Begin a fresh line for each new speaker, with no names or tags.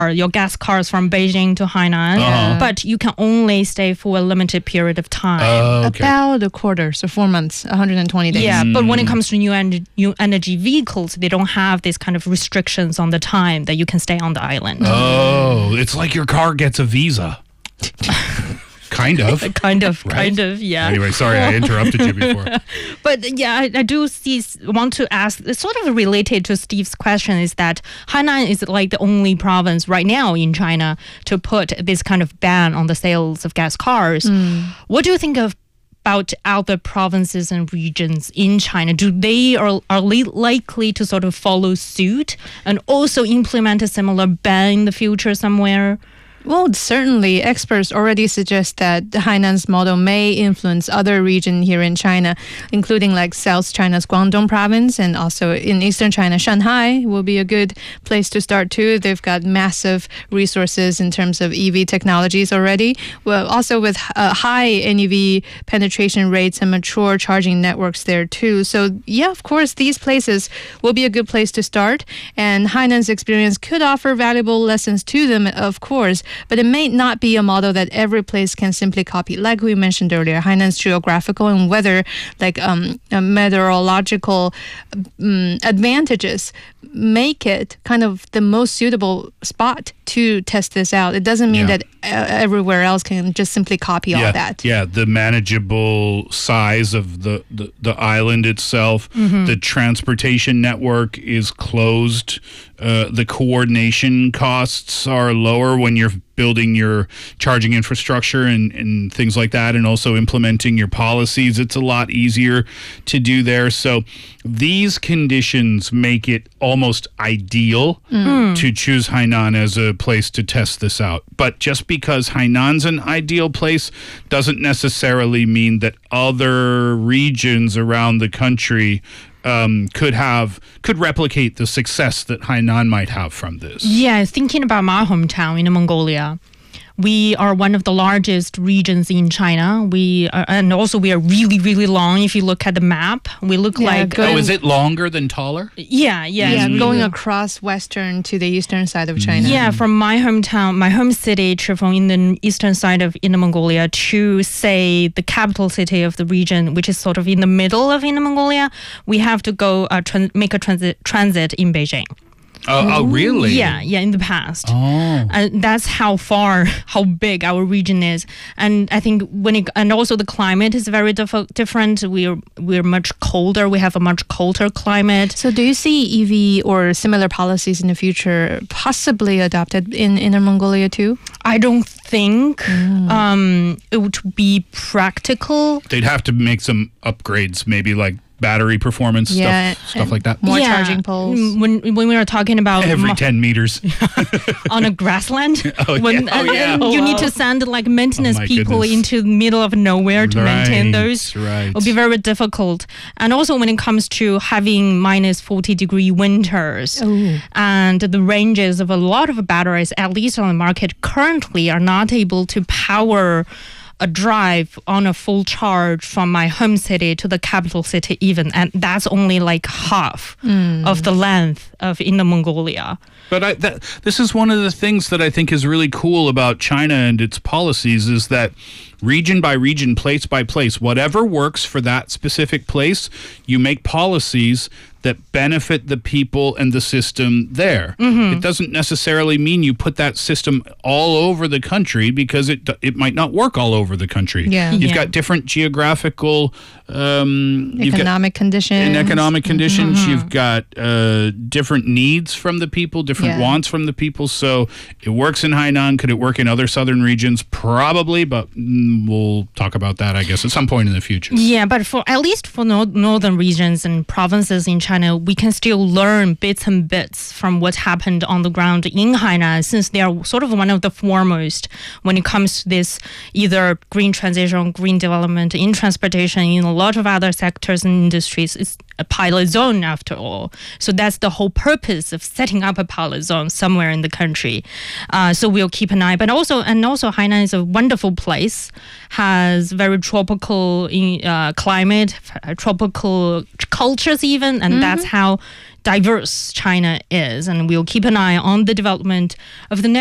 your gas cars from Beijing to Hainan, but you can only stay for a limited period of time.
About a quarter, so 4 months, 120 days.
Yeah, but when it comes to new energy vehicles, they don't have this kind of restrictions on the time that you can stay on the island.
Oh, it's like your car gets a visa. Kind of.
Kind of, yeah.
Anyway, sorry, I interrupted you before.
But yeah, I do want to ask, it's sort of related to Steve's question, is that Hainan is like the only province right now in China to put this kind of ban on the sales of gas cars. What do you think about other provinces and regions in China? Are they likely to sort of follow suit and also implement a similar ban in the future somewhere?
Well, certainly, experts already suggest that Hainan's model may influence other regions here in China, including like South China's Guangdong province, and also in Eastern China, Shanghai will be a good place to start too. They've got massive resources in terms of EV technologies already. Well, also with high NEV penetration rates and mature charging networks there too. So yeah, of course, these places will be a good place to start, and Hainan's experience could offer valuable lessons to them, of course. But it may not be a model that every place can simply copy. Like we mentioned earlier, Hainan's geographical and weather, like meteorological advantages make it kind of the most suitable spot to test this out. It doesn't mean that everywhere else can just simply copy all that.
Yeah, the manageable size of the island itself, the transportation network is closed. The coordination costs are lower when you're building your charging infrastructure and things like that, and also implementing your policies. It's a lot easier to do there. So these conditions make it almost ideal to choose Hainan as a place to test this out. But just because Hainan's an ideal place doesn't necessarily mean that other regions around the country could replicate the success that Hainan might have from this.
Yeah, thinking about my hometown in Mongolia, we are one of the largest regions in China. And also we are really, really long. If you look at the map, we look like...
is it longer than taller?
Yeah.
Going across western to the eastern side of China.
Yeah, from my hometown, my home city, Chifeng, in the eastern side of Inner Mongolia, to, say, the capital city of the region, which is sort of in the middle of Inner Mongolia, we have to go make a transit in Beijing.
Oh, really?
Yeah, in the past. And that's how big our region is. And I think and also the climate is very different. We're much colder. We have a much colder climate.
So do you see EV or similar policies in the future possibly adopted in Inner Mongolia too?
I don't think it would be practical.
They'd have to make some upgrades, maybe like battery performance, stuff like that.
More charging poles.
When we are talking about
every 10 meters
on a grassland, you need to send like maintenance people into the middle of nowhere to maintain those. It will be very difficult. And also when it comes to having minus 40-degree winters, and the ranges of a lot of batteries, at least on the market currently, are not able to power a drive on a full charge from my home city to the capital city even, and that's only like half of the length of Inner Mongolia.
But this is one of the things that I think is really cool about China and its policies, is that region by region, place by place, whatever works for that specific place, you make policies that benefit the people and the system there. It doesn't necessarily mean you put that system all over the country, because it might not work all over the country. You've got different geographical
economic conditions.
You've got different needs from the people, different wants from the people. So it works in Hainan. Could it work in other southern regions? Probably, but we'll talk about that, I guess, at some point in the future.
Yeah, but at least for northern regions and provinces in China, we can still learn bits and bits from what happened on the ground in Hainan, since they are sort of one of the foremost when it comes to this either green transition, green development in transportation, in a lot of other sectors and industries. It's a pilot zone after all. So that's the whole purpose of setting up a pilot zone somewhere in the country. So we'll keep an eye. But also Hainan is a wonderful place, has very tropical climate, tropical cultures even, and that's how diverse China is. And we'll keep an eye on the development of the